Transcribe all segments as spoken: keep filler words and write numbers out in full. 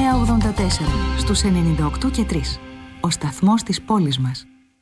εννιακόσια ογδόντα τέσσερα στους ενενήντα οκτώ και τρία. Ο σταθμός της πόλης μας.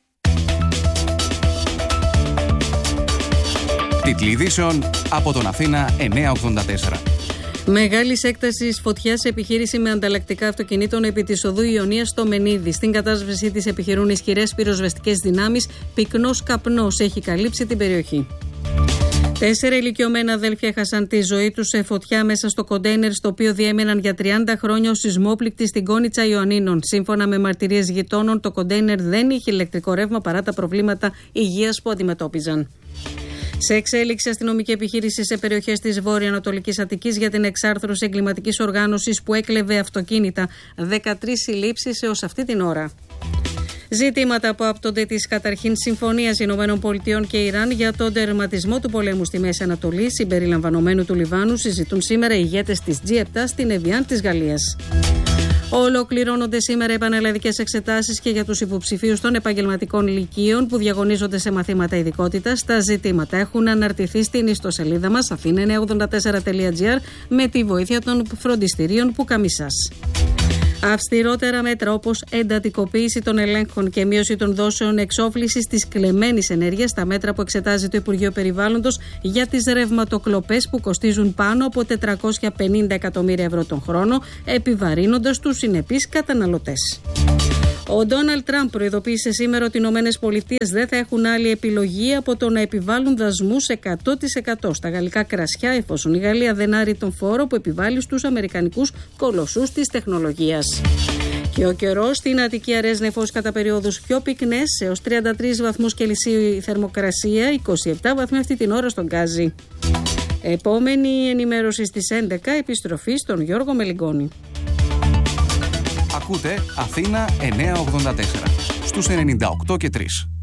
Τίτλοι ειδήσεων από τον Αθήνα εννιακόσια ογδόντα τέσσερα. Μεγάλης έκτασης φωτιά σε επιχείρηση με ανταλλακτικά αυτοκινήτων επί της οδού Ιωνίας στο Μενίδη. Στην κατάσβεσή της επιχειρούν ισχυρές πυροσβεστικές δυνάμεις. Πυκνός καπνός έχει καλύψει την περιοχή. Τέσσερα ηλικιωμένα αδέλφια έχασαν τη ζωή τους σε φωτιά μέσα στο κοντέινερ στο οποίο διέμεναν για τριάντα χρόνια ως σεισμόπληκτη στην Κόνιτσα Ιωαννίνων. Σύμφωνα με μαρτυρίες γειτόνων, το κοντέινερ δεν είχε ηλεκτρικό ρεύμα παρά τα προβλήματα υγείας που αντιμετώπιζαν. Σε εξέλιξη αστυνομική επιχείρηση σε περιοχές της Βόρειο-Ανατολικής Αττικής για την εξάρθρωση εγκληματικής οργάνωσης που έκλεβε αυτοκίνητα. δεκατρείς συλλήψεις έως αυτή την ώρα. Ζητήματα που άπτονται της καταρχήν συμφωνίας Ηνωμένων Πολιτειών και Ιράν για τον τερματισμό του πολέμου στη Μέση Ανατολή, συμπεριλαμβανομένου του Λιβάνου, συζητούν σήμερα οι ηγέτες της τζι επτά στην Εβιάν της Γαλλίας. Ολοκληρώνονται σήμερα επανελλαδικές εξετάσεις και για τους υποψηφίους των επαγγελματικών λυκείων που διαγωνίζονται σε μαθήματα ειδικότητας. Τα ζητήματα έχουν αναρτηθεί στην ιστοσελίδα μας αθήνα εννιακόσια ογδόντα τέσσερα τελεία τζι άρ με τη βοήθεια των φροντιστηρίων Πουκαμισάς. Αυστηρότερα μέτρα όπως εντατικοποίηση των ελέγχων και μείωση των δόσεων εξόφλησης της κλεμμένης ενέργειας, τα μέτρα που εξετάζει το Υπουργείο Περιβάλλοντος για τις ρευματοκλοπές που κοστίζουν πάνω από τετρακόσια πενήντα εκατομμύρια ευρώ τον χρόνο, επιβαρύνοντας τους συνεπείς καταναλωτές. Ο Ντόναλντ Τραμπ προειδοποίησε σήμερα ότι οι Ηνωμένες Πολιτείες δεν θα έχουν άλλη επιλογή από το να επιβάλλουν δασμούς εκατό τοις εκατό στα γαλλικά κρασιά, εφόσον η Γαλλία δεν άρει τον φόρο που επιβάλλει στους αμερικανικούς κολοσσούς της τεχνολογίας. Και ο καιρός στην Αττική αρέзнει φως κατά περιόδους πιο πυκνές, έως τριάντα τρεις βαθμούς Κελσίου η θερμοκρασία, είκοσι επτά βαθμοί αυτή την ώρα στον Γκάζι. Επόμενη ενημέρωση στις έντεκα, επιστροφή στον Γιώργο Μελιγκόνη. Ακούτε Αθήνα εννιακόσια ογδόντα τέσσερα στους ενενήντα οκτώ και τρία.